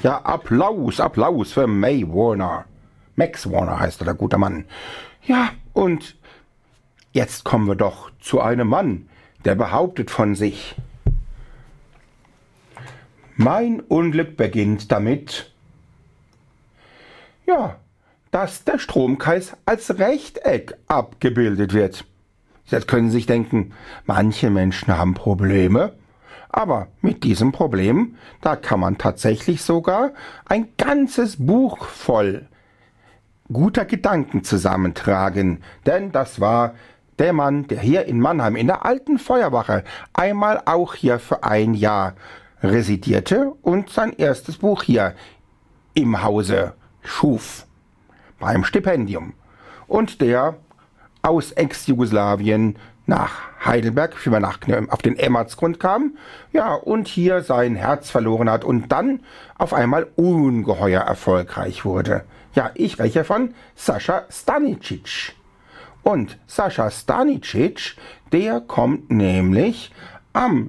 Ja, Applaus, Applaus für May Warner. Max Warner heißt er, der gute Mann. Ja, und jetzt kommen wir doch zu einem Mann, der behauptet von sich: Mein Unglück beginnt damit, ja, dass der Stromkreis als Rechteck abgebildet wird. Jetzt können Sie sich denken, manche Menschen haben Probleme, aber mit diesem Problem, da kann man tatsächlich sogar ein ganzes Buch voll guter Gedanken zusammentragen. Denn das war der Mann, der hier in Mannheim in der alten Feuerwache einmal auch hier für ein Jahr residierte und sein erstes Buch hier im Hause schuf, beim Stipendium. Und der aus Ex-Jugoslawien nach Heidelberg, auf den Emmertsgrund kam, ja, und hier sein Herz verloren hat und dann auf einmal ungeheuer erfolgreich wurde. Ja, ich spreche von Sascha Stanicic. Und Sascha Stanicic, der kommt nämlich am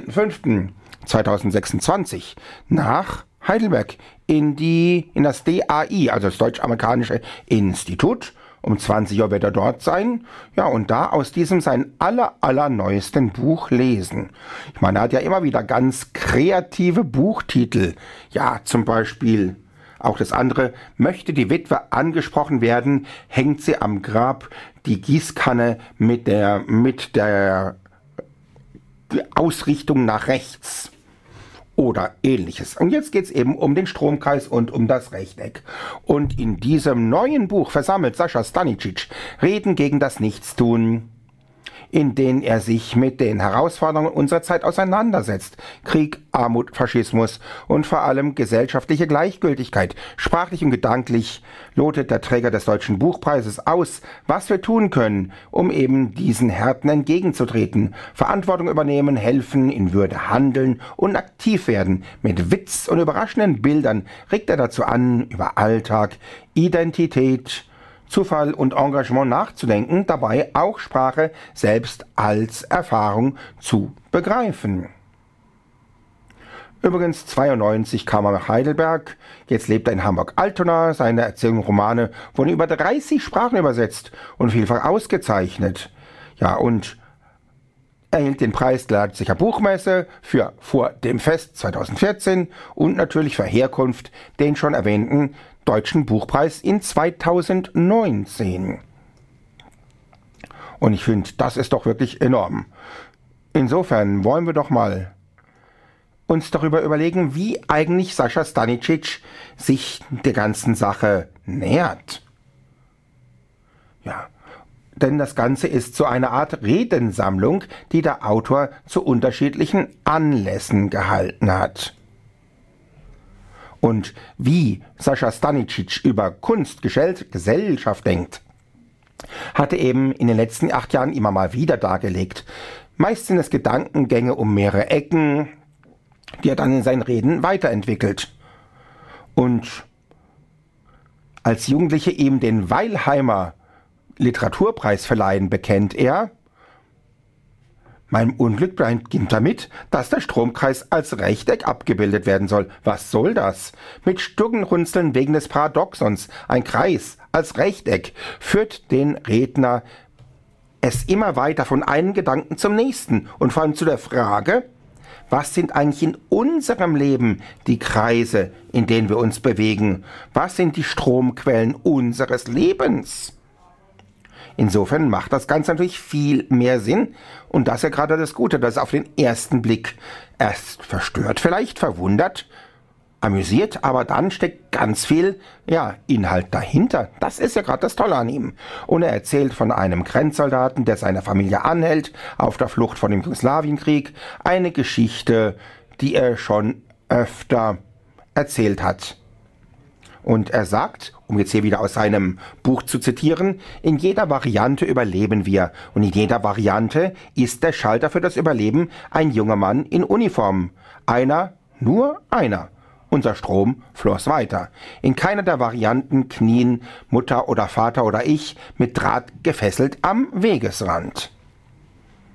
19.05.2026 nach Heidelberg in das DAI, also das Deutsch-Amerikanische Institut. Um 20 Uhr wird er dort sein. Ja, und da aus diesem sein allerneuesten Buch lesen. Ich meine, er hat ja immer wieder ganz kreative Buchtitel. Ja, zum Beispiel auch das andere: Möchte die Witwe angesprochen werden, hängt sie am Grab die Gießkanne mit der Ausrichtung nach rechts. Oder ähnliches. Und jetzt geht es eben um den Stromkreis und um das Rechteck. Und in diesem neuen Buch versammelt Sascha Stanicic Reden gegen das Nichtstun, in denen er sich mit den Herausforderungen unserer Zeit auseinandersetzt. Krieg, Armut, Faschismus und vor allem gesellschaftliche Gleichgültigkeit. Sprachlich und gedanklich lotet der Träger des Deutschen Buchpreises aus, was wir tun können, um eben diesen Härten entgegenzutreten. Verantwortung übernehmen, helfen, in Würde handeln und aktiv werden. Mit Witz und überraschenden Bildern regt er dazu an, über Alltag, Identität, Zufall und Engagement nachzudenken, dabei auch Sprache selbst als Erfahrung zu begreifen. Übrigens 92 kam er nach Heidelberg, jetzt lebt er in Hamburg-Altona, seine Erzählungen und Romane wurden über 30 Sprachen übersetzt und vielfach ausgezeichnet. Ja, und er erhielt den Preis der Leipziger Buchmesse für Vor dem Fest 2014 und natürlich für Herkunft den schon erwähnten Deutschen Buchpreis in 2019. Und ich finde, das ist doch wirklich enorm. Insofern wollen wir doch mal uns darüber überlegen, wie eigentlich Sascha Stanicic sich der ganzen Sache nähert. Ja, denn das Ganze ist so eine Art Redensammlung, die der Autor zu unterschiedlichen Anlässen gehalten hat. Und wie Sascha Stanicic über Kunst, Gesellschaft denkt, hat er eben in den letzten 8 Jahren immer mal wieder dargelegt. Meist sind es Gedankengänge um mehrere Ecken, die er dann in seinen Reden weiterentwickelt. Und als Jugendliche ihm den Weilheimer Literaturpreis verleihen, bekennt er: Mein Unglück beginnt damit, dass der Stromkreis als Rechteck abgebildet werden soll. Was soll das? Mit Stirnrunzeln wegen des Paradoxons. Ein Kreis als Rechteck führt den Redner es immer weiter von einem Gedanken zum nächsten und vor allem zu der Frage: Was sind eigentlich in unserem Leben die Kreise, in denen wir uns bewegen? Was sind die Stromquellen unseres Lebens? Insofern macht das Ganze natürlich viel mehr Sinn und das ist ja gerade das Gute, dass es auf den ersten Blick erst verstört, vielleicht verwundert, amüsiert, aber dann steckt ganz viel Inhalt dahinter. Das ist ja gerade das Tolle an ihm. Und er erzählt von einem Grenzsoldaten, der seine Familie anhält auf der Flucht vor dem Jugoslawienkrieg. Eine Geschichte, die er schon öfter erzählt hat. Und er sagt, um jetzt hier wieder aus seinem Buch zu zitieren: In jeder Variante überleben wir und in jeder Variante ist der Schalter für das Überleben ein junger Mann in Uniform. Einer, nur einer. Unser Strom floss weiter. In keiner der Varianten knien Mutter oder Vater oder ich mit Draht gefesselt am Wegesrand.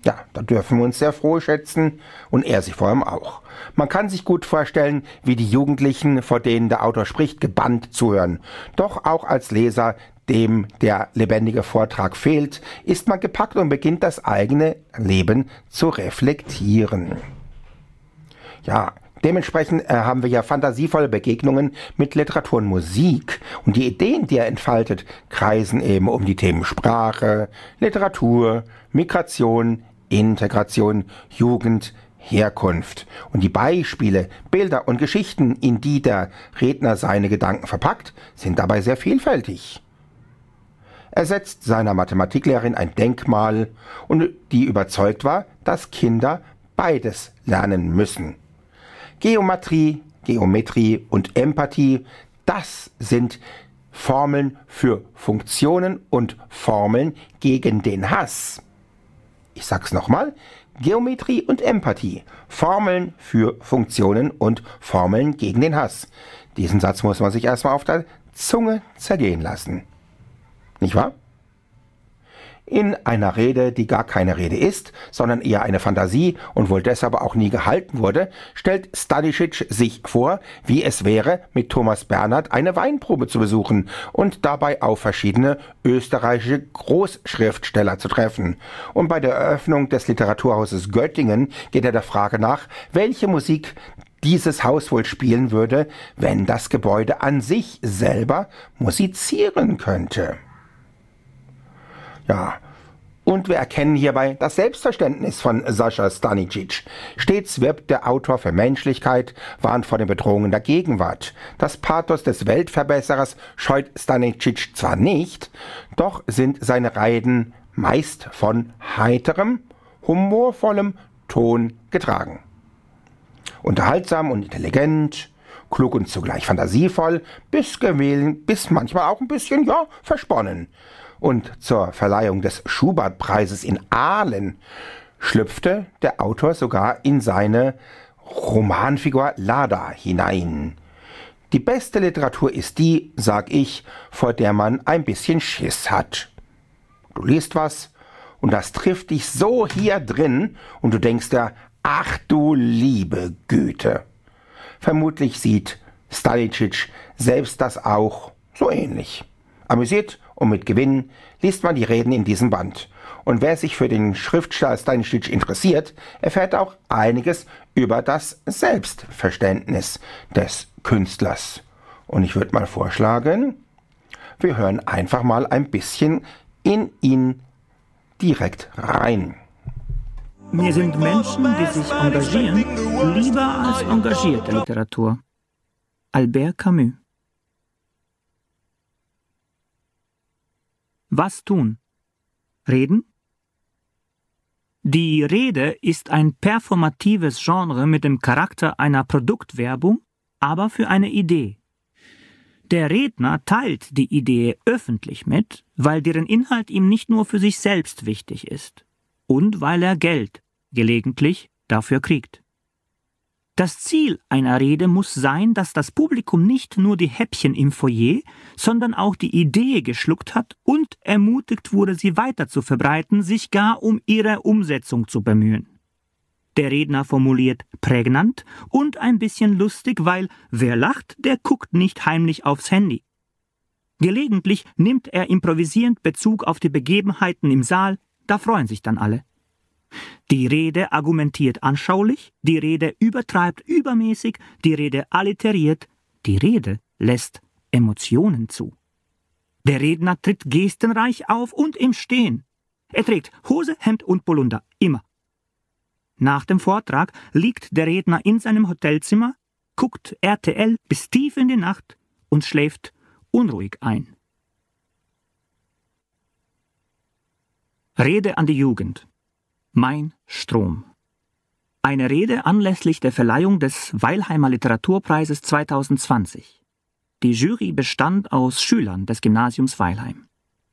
Ja, da dürfen wir uns sehr froh schätzen und er sich vor allem auch. Man kann sich gut vorstellen, wie die Jugendlichen, vor denen der Autor spricht, gebannt zuhören. Doch auch als Leser, dem der lebendige Vortrag fehlt, ist man gepackt und beginnt das eigene Leben zu reflektieren. Ja, dementsprechend haben wir ja fantasievolle Begegnungen mit Literatur und Musik. Und die Ideen, die er entfaltet, kreisen eben um die Themen Sprache, Literatur, Migration, Integration, Jugend, Herkunft. Und die Beispiele, Bilder und Geschichten, in die der Redner seine Gedanken verpackt, sind dabei sehr vielfältig. Er setzt seiner Mathematiklehrerin ein Denkmal, und die überzeugt war, dass Kinder beides lernen müssen. Geometrie und Empathie, das sind Formeln für Funktionen und Formeln gegen den Hass. Ich sag's nochmal, Geometrie und Empathie, Formeln für Funktionen und Formeln gegen den Hass. Diesen Satz muss man sich erstmal auf der Zunge zergehen lassen. Nicht wahr? In einer Rede, die gar keine Rede ist, sondern eher eine Fantasie und wohl deshalb auch nie gehalten wurde, stellt Stanisic sich vor, wie es wäre, mit Thomas Bernhard eine Weinprobe zu besuchen und dabei auf verschiedene österreichische Großschriftsteller zu treffen. Und bei der Eröffnung des Literaturhauses Göttingen geht er der Frage nach, welche Musik dieses Haus wohl spielen würde, wenn das Gebäude an sich selber musizieren könnte. Ja, und wir erkennen hierbei das Selbstverständnis von Sascha Stanisic. Stets wirbt der Autor für Menschlichkeit, warnt vor den Bedrohungen der Gegenwart. Das Pathos des Weltverbesserers scheut Stanisic zwar nicht, doch sind seine Reden meist von heiterem, humorvollem Ton getragen. Unterhaltsam und intelligent, klug und zugleich fantasievoll, bis manchmal auch ein bisschen, versponnen. Und zur Verleihung des Schubert-Preises in Aalen schlüpfte der Autor sogar in seine Romanfigur Lada hinein. Die beste Literatur ist die, sag ich, vor der man ein bisschen Schiss hat. Du liest was und das trifft dich so hier drin und du denkst dir, ach du liebe Güte. Vermutlich sieht Stanisic selbst das auch so ähnlich. Amüsiert und mit Gewinn liest man die Reden in diesem Band. Und wer sich für den Schriftsteller Stanisic interessiert, erfährt auch einiges über das Selbstverständnis des Künstlers. Und ich würde mal vorschlagen, wir hören einfach mal ein bisschen in ihn direkt rein. Mir sind Menschen, die sich engagieren, lieber als engagierte Literatur. Albert Camus. Was tun? Reden? Die Rede ist ein performatives Genre mit dem Charakter einer Produktwerbung, aber für eine Idee. Der Redner teilt die Idee öffentlich mit, weil deren Inhalt ihm nicht nur für sich selbst wichtig ist und weil er Geld, gelegentlich, dafür kriegt. Das Ziel einer Rede muss sein, dass das Publikum nicht nur die Häppchen im Foyer, sondern auch die Idee geschluckt hat und ermutigt wurde, sie weiter zu verbreiten, sich gar um ihre Umsetzung zu bemühen. Der Redner formuliert prägnant und ein bisschen lustig, weil wer lacht, der guckt nicht heimlich aufs Handy. Gelegentlich nimmt er improvisierend Bezug auf die Begebenheiten im Saal, da freuen sich dann alle. Die Rede argumentiert anschaulich, die Rede übertreibt übermäßig, die Rede alliteriert, die Rede lässt Emotionen zu. Der Redner tritt gestenreich auf und im Stehen. Er trägt Hose, Hemd und Polunder, immer. Nach dem Vortrag liegt der Redner in seinem Hotelzimmer, guckt RTL bis tief in die Nacht und schläft unruhig ein. Rede an die Jugend. Mein Strom. Eine Rede anlässlich der Verleihung des Weilheimer Literaturpreises 2020. Die Jury bestand aus Schülern des Gymnasiums Weilheim.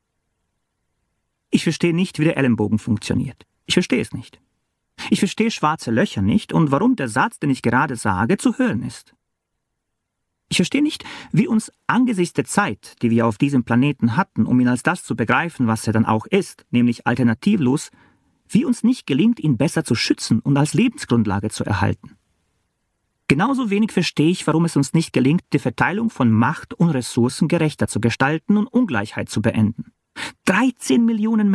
Ich verstehe nicht, wie der Ellenbogen funktioniert. Ich verstehe es nicht. Ich verstehe schwarze Löcher nicht und warum der Satz, den ich gerade sage, zu hören ist. Ich verstehe nicht, wie uns angesichts der Zeit, die wir auf diesem Planeten hatten, um ihn als das zu begreifen, was er dann auch ist, nämlich alternativlos, wie uns nicht gelingt, ihn besser zu schützen und als Lebensgrundlage zu erhalten. Genauso wenig verstehe ich, warum es uns nicht gelingt, die Verteilung von Macht und Ressourcen gerechter zu gestalten und Ungleichheit zu beenden. 13 Millionen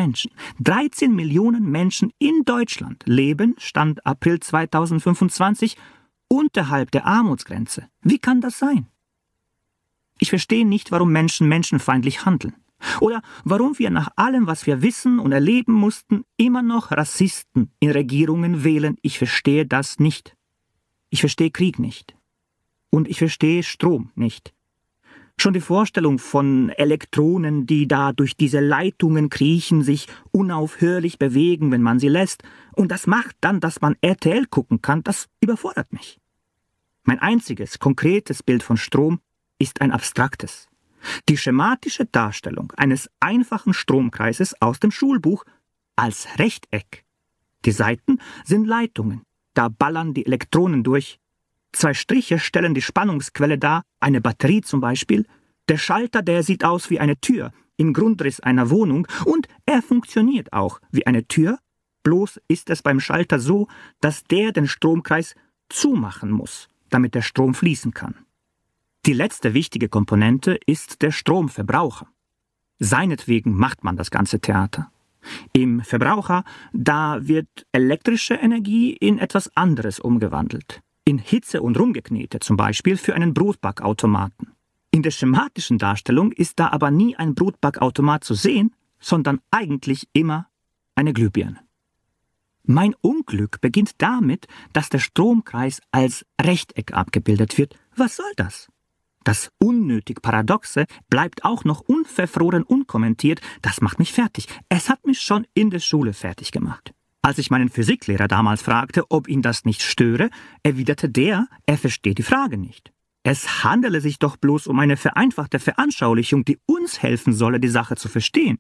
Menschen in Deutschland leben, Stand April 2025, unterhalb der Armutsgrenze. Wie kann das sein? Ich verstehe nicht, warum Menschen menschenfeindlich handeln. Oder warum wir nach allem, was wir wissen und erleben mussten, immer noch Rassisten in Regierungen wählen. Ich verstehe das nicht. Ich verstehe Krieg nicht. Und ich verstehe Strom nicht. Schon die Vorstellung von Elektronen, die da durch diese Leitungen kriechen, sich unaufhörlich bewegen, wenn man sie lässt, und das macht dann, dass man RTL gucken kann, das überfordert mich. Mein einziges, konkretes Bild von Strom ist ein abstraktes. Die schematische Darstellung eines einfachen Stromkreises aus dem Schulbuch als Rechteck. Die Seiten sind Leitungen, da ballern die Elektronen durch. 2 Striche stellen die Spannungsquelle dar, eine Batterie zum Beispiel. Der Schalter, der sieht aus wie eine Tür im Grundriss einer Wohnung und er funktioniert auch wie eine Tür, bloß ist es beim Schalter so, dass der den Stromkreis zumachen muss, damit der Strom fließen kann. Die letzte wichtige Komponente ist der Stromverbraucher. Seinetwegen macht man das ganze Theater. Im Verbraucher, da wird elektrische Energie in etwas anderes umgewandelt. In Hitze und Rumgeknete zum Beispiel für einen Brotbackautomaten. In der schematischen Darstellung ist da aber nie ein Brotbackautomat zu sehen, sondern eigentlich immer eine Glühbirne. Mein Unglück beginnt damit, dass der Stromkreis als Rechteck abgebildet wird. Was soll das? Das unnötig Paradoxe bleibt auch noch unverfroren unkommentiert. Das macht mich fertig. Es hat mich schon in der Schule fertig gemacht. Als ich meinen Physiklehrer damals fragte, ob ihn das nicht störe, erwiderte der, er verstehe die Frage nicht. Es handele sich doch bloß um eine vereinfachte Veranschaulichung, die uns helfen solle, die Sache zu verstehen.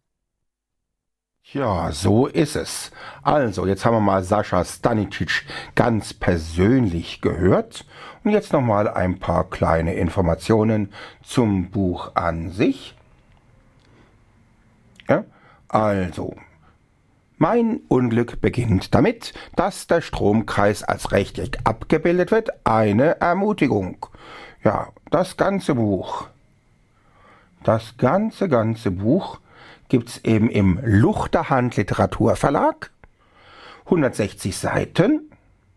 Ja, so ist es. Also, jetzt haben wir mal Sascha Stanicic ganz persönlich gehört. Und jetzt nochmal ein paar kleine Informationen zum Buch an sich. Ja, also, mein Unglück beginnt damit, dass der Stromkreis als Rechteck abgebildet wird. Eine Ermutigung. Ja, das ganze Buch gibt's eben im Luchterhand Literaturverlag. 160 Seiten.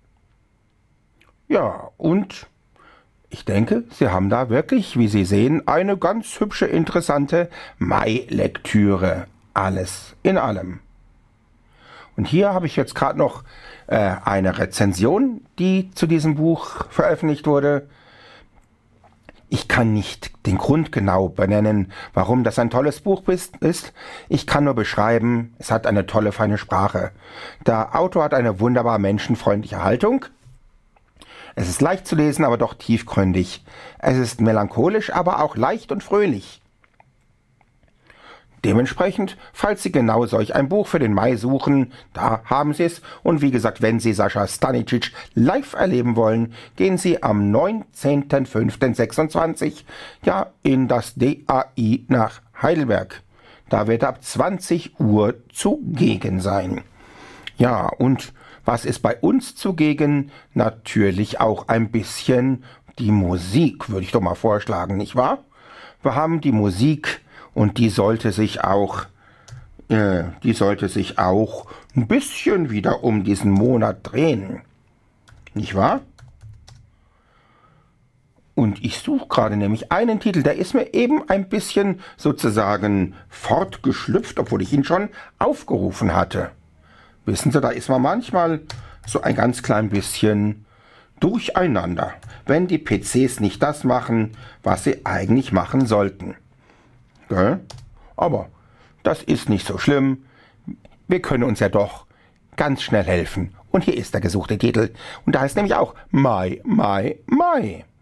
Ja, und ich denke, Sie haben da wirklich, wie Sie sehen, eine ganz hübsche, interessante Mai-Lektüre. Alles in allem. Und hier habe ich jetzt gerade noch eine Rezension, die zu diesem Buch veröffentlicht wurde. Ich kann nicht den Grund genau benennen, warum das ein tolles Buch ist. Ich kann nur beschreiben, es hat eine tolle, feine Sprache. Der Autor hat eine wunderbar menschenfreundliche Haltung. Es ist leicht zu lesen, aber doch tiefgründig. Es ist melancholisch, aber auch leicht und fröhlich. Dementsprechend, falls Sie genau solch ein Buch für den Mai suchen, da haben Sie es. Und wie gesagt, wenn Sie Sascha Stanicic live erleben wollen, gehen Sie am 19.05.26 ja in das DAI nach Heidelberg. Da wird ab 20 Uhr zugegen sein. Ja, und was ist bei uns zugegen? Natürlich auch ein bisschen die Musik, würde ich doch mal vorschlagen, nicht wahr? Wir haben die Musik und die sollte sich auch ein bisschen wieder um diesen Monat drehen. Nicht wahr? Und ich suche gerade nämlich einen Titel, der ist mir eben ein bisschen sozusagen fortgeschlüpft, obwohl ich ihn schon aufgerufen hatte. Wissen Sie, da ist man manchmal so ein ganz klein bisschen durcheinander, wenn die PCs nicht das machen, was sie eigentlich machen sollten. Gell? Aber das ist nicht so schlimm. Wir können uns ja doch ganz schnell helfen. Und hier ist der gesuchte Titel. Und da heißt nämlich auch Mai, Mai, Mai.